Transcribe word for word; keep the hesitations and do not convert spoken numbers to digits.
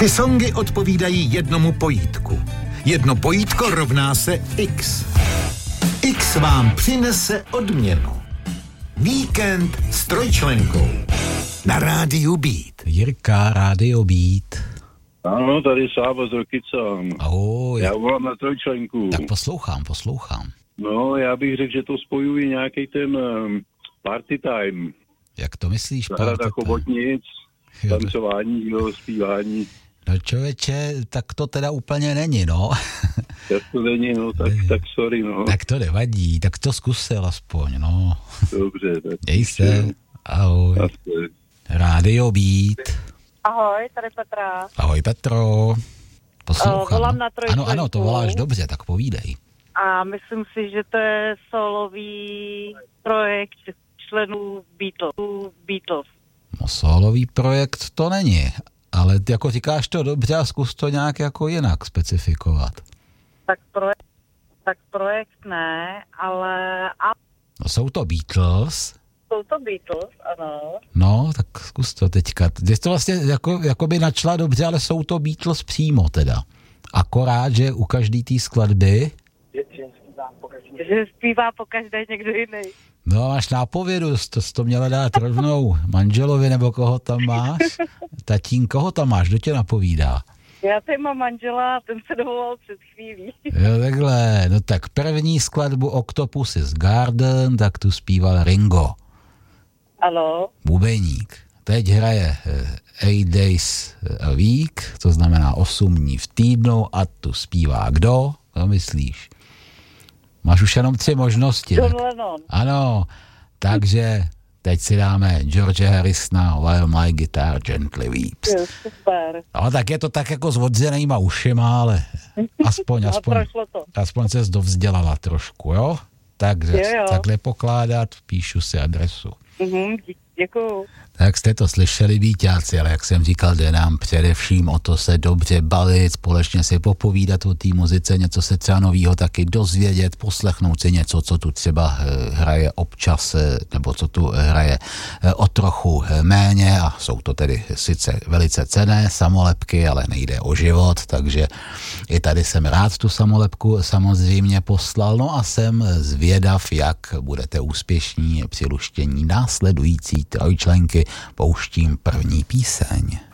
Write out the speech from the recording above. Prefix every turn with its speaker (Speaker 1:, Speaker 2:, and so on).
Speaker 1: Tři songy odpovídají jednomu pojítku. Jedno pojítko rovná se X. X vám přinese odměnu. Víkend s trojčlenkou. Na rádiu Beat.
Speaker 2: Jirka, rádio Beat.
Speaker 3: Ano, tady Sáva z Rokyca.
Speaker 2: Ahoj.
Speaker 3: Já volám na trojčlenku.
Speaker 2: Tak poslouchám, poslouchám.
Speaker 3: No, já bych řekl, že to spojují nějaký ten um, party time.
Speaker 2: Jak to myslíš, party
Speaker 3: Zahrada
Speaker 2: time?
Speaker 3: Chobotnic, tancování, jo, zpívání.
Speaker 2: No člověče, tak to teda úplně není, no.
Speaker 3: Tak to není, no, tak, tak sorry, no.
Speaker 2: Tak to nevadí, tak to zkusil aspoň, no.
Speaker 3: Dobře, tak.
Speaker 2: Měj se, ahoj.
Speaker 3: Ahoj.
Speaker 2: Rádio Beat.
Speaker 4: Ahoj, tady Petra.
Speaker 2: Ahoj Petro. Poslouchám.
Speaker 4: Uh, volám na trojčlenku.
Speaker 2: Ano, ano, to voláš dobře, tak povídej.
Speaker 4: A myslím si, že to je solový projekt členů Beatles. Beatles.
Speaker 2: No solový projekt to není, ale ty jako říkáš to dobře a zkus to nějak jako jinak specifikovat.
Speaker 4: Tak projekt, tak projekt ne, ale a
Speaker 2: No jsou to Beatles.
Speaker 4: jsou to Beatles, ano.
Speaker 2: No, tak zkus to teďka. Jsi to vlastně jako, jako by načla dobře, ale jsou to Beatles přímo teda. Akorát, že u každý té skladby...
Speaker 4: Že zpívá po každé někdo jiný.
Speaker 2: No, máš nápovědu, to jsi to měla dát rovnou manželovi, nebo koho tam máš? Tatín, koho tam máš, kdo tě napovídá?
Speaker 4: Já tady mám manžela, ten se dovolal před chvílí.
Speaker 2: Jo, takhle. No tak první skladbu Octopus's Garden, tak tu zpíval Ringo.
Speaker 4: Ano.
Speaker 2: Bubeník. Teď hraje eight days a week, to znamená osm dní v týdnu a tu zpívá kdo? Co myslíš? Máš už jenom tři možnosti.
Speaker 4: John
Speaker 2: tak...
Speaker 4: Lennon.
Speaker 2: Ano, takže teď si dáme George Harrisona While My Guitar Gently Weeps.
Speaker 4: Jo, super.
Speaker 2: No tak je to tak jako s odřenýma ušima, ale aspoň, aspoň, aspoň ses dovzdělala trošku, jo? Takže
Speaker 4: jo, jo.
Speaker 2: takhle pokládat, píšu si adresu.
Speaker 4: Mhm, děkuju.
Speaker 2: Tak jste to slyšeli, víťáci, ale jak jsem říkal, jde nám především o to se dobře bavit, společně si popovídat o té muzice, něco se třeba novýho taky dozvědět, poslechnout si něco, co tu třeba hraje občas, nebo co tu hraje o trochu méně, a jsou to tedy sice velice cenné samolepky, ale nejde o život, takže i tady jsem rád tu samolepku samozřejmě poslal, no a jsem zvědav, jak budete úspěšní při luštění následující trojčlenky. Pouštím první píseň.